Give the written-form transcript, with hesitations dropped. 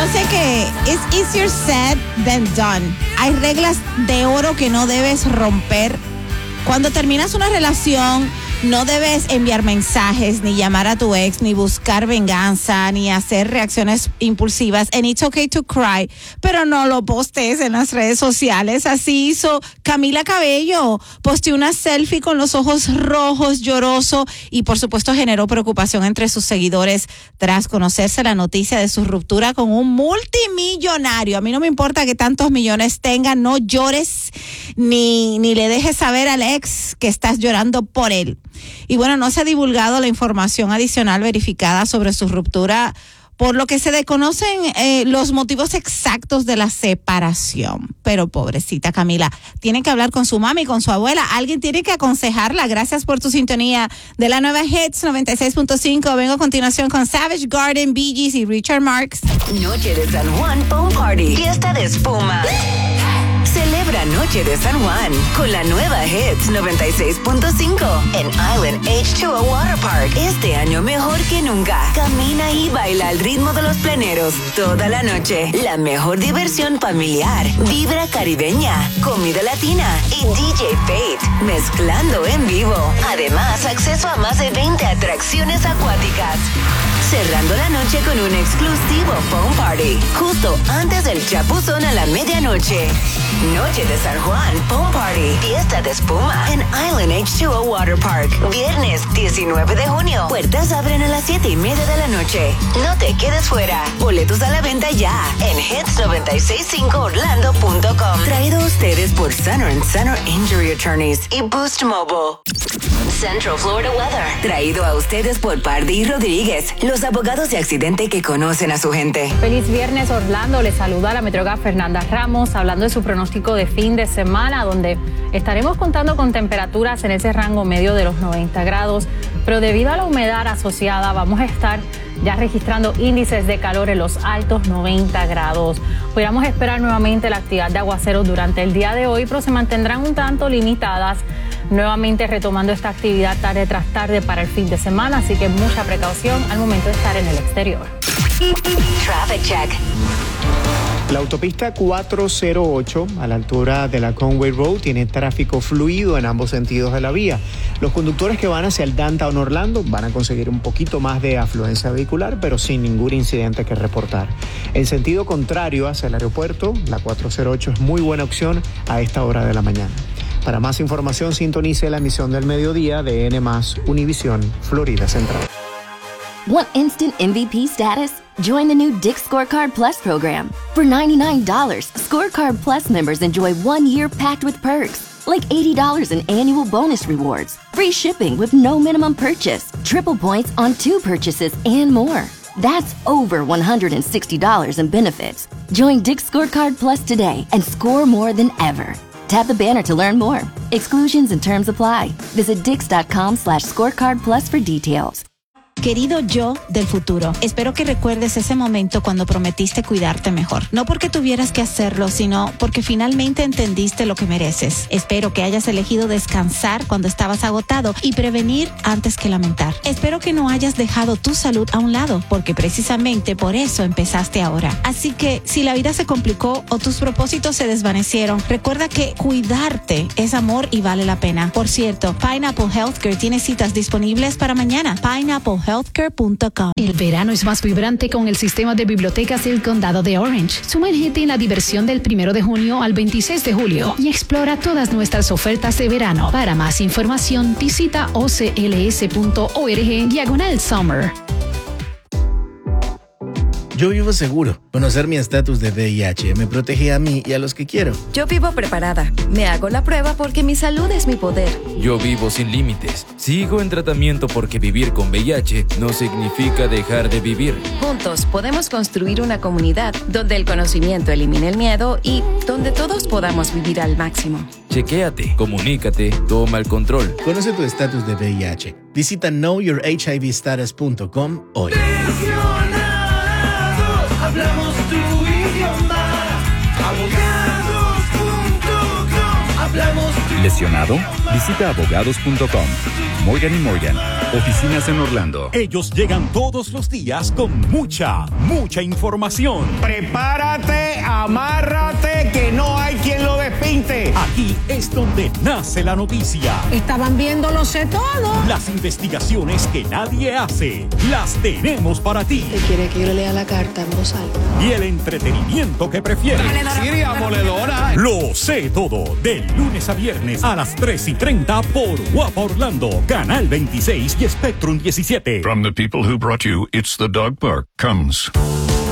sé que it's easier said than done. Hay reglas de oro que no debes romper. Cuando terminas una relación, no debes enviar mensajes, ni llamar a tu ex, ni buscar venganza, ni hacer reacciones impulsivas. And it's okay to cry, pero no lo postees en las redes sociales. Así hizo Camila Cabello. Posteó una selfie con los ojos rojos, lloroso, y por supuesto generó preocupación entre sus seguidores tras conocerse la noticia de su ruptura con un multimillonario. A mí no me importa que tantos millones tengan, no llores ni le dejes saber al ex que estás llorando por él. Y bueno, no se ha divulgado la información adicional verificada sobre su ruptura, por lo que se desconocen los motivos exactos de la separación. Pero pobrecita Camila, tiene que hablar con su mami, con su abuela. Alguien tiene que aconsejarla. Gracias por tu sintonía de la nueva Hits 96.5. Vengo a continuación con Savage Garden, Bee Gees y Richard Marx. Noche de San Juan Foam Party. Fiesta de espuma. Celebra Noche de San Juan con la nueva Hits 96.5 en Island H2O Water Park. Este año mejor que nunca. Camina y baila al ritmo de los pleneros toda la noche. La mejor diversión familiar, vibra caribeña, comida latina y DJ Fate mezclando en vivo. Además, acceso a más de 20 atracciones acuáticas. Cerrando la noche con un exclusivo Foam Party, justo antes del chapuzón a la medianoche. Noche de San Juan Foam Party, fiesta de espuma en Island H2O Water Park. Viernes 19 de junio. Puertas abren a las 7:30 de la noche. No te quedes fuera. Boletos a la venta ya en hits965orlando.com. Traído a ustedes por Sunner & Sunner Injury Attorneys y Boost Mobile. Central Florida Weather. Traído a ustedes por Pardí Rodríguez, los abogados de accidente que conocen a su gente. Feliz viernes, Orlando. Les saluda la meteoróloga Fernanda Ramos, hablando de su pronóstico de fin de semana, donde estaremos contando con temperaturas en ese rango medio de los 90 grados, pero debido a la humedad asociada vamos a estar ya registrando índices de calor en los altos 90 grados. Podríamos esperar nuevamente la actividad de aguaceros durante el día de hoy, pero se mantendrán un tanto limitadas, nuevamente retomando esta actividad tarde tras tarde para el fin de semana, así que mucha precaución al momento de estar en el exterior. Traffic Check. La autopista 408 a la altura de la Conway Road tiene tráfico fluido en ambos sentidos de la vía. Los conductores que van hacia el Downtown Orlando van a conseguir un poquito más de afluencia vehicular, pero sin ningún incidente que reportar. En sentido contrario hacia el aeropuerto, la 408 es muy buena opción a esta hora de la mañana. Para más información, sintonice la emisión del mediodía de N+, Univisión, Florida Central. Want instant MVP status? Join the new Dick's Scorecard Plus program. For $99, Scorecard Plus members enjoy 1 year packed with perks, like $80 in annual bonus rewards, free shipping with no minimum purchase, triple points on 2 purchases, and more. That's over $160 in benefits. Join Dick's Scorecard Plus today and score more than ever. Tap the banner to learn more. Exclusions and terms apply. Visit dix.com/scorecard plus for details. Querido yo del futuro, espero que recuerdes ese momento cuando prometiste cuidarte mejor. No porque tuvieras que hacerlo, sino porque finalmente entendiste lo que mereces. Espero que hayas elegido descansar cuando estabas agotado y prevenir antes que lamentar. Espero que no hayas dejado tu salud a un lado, porque precisamente por eso empezaste ahora. Así que si la vida se complicó o tus propósitos se desvanecieron, recuerda que cuidarte es amor y vale la pena. Por cierto, Pineapple Healthcare tiene citas disponibles para mañana. pineapplehealthcare.com. El verano es más vibrante con el sistema de bibliotecas del condado de Orange. Sumérgete en la diversión del 1 de junio al 26 de julio y explora todas nuestras ofertas de verano. Para más información, visita ocls.org/summer. Yo vivo seguro. Conocer mi estatus de VIH me protege a mí y a los que quiero. Yo vivo preparada. Me hago la prueba porque mi salud es mi poder. Yo vivo sin límites. Sigo en tratamiento porque vivir con VIH no significa dejar de vivir. Juntos podemos construir una comunidad donde el conocimiento elimine el miedo y donde todos podamos vivir al máximo. Chequéate, comunícate, toma el control. Conoce tu estatus de VIH. Visita knowyourhivstatus.com hoy. Hablamos tu idioma. Abogados.com. Hablamos tu ¿Lesionado? Visita abogados.com. Morgan & Morgan. Oficinas en Orlando. Ellos llegan todos los días con mucha información. Prepárate, amárrate, que no hay quien lo despinte. Aquí es donde nace la noticia. Estaban viendo Lo Sé Todo. Las investigaciones que nadie hace, las tenemos para ti. ¿Te quiere que yo le lea la carta en voz alta? Y el entretenimiento que prefieres. Siria moledora. Lo Sé Todo, de lunes a viernes a las 3:30 por Guapa Orlando, Canal 26 y Spectrum 17. From the people who brought you It's the Dog Park comes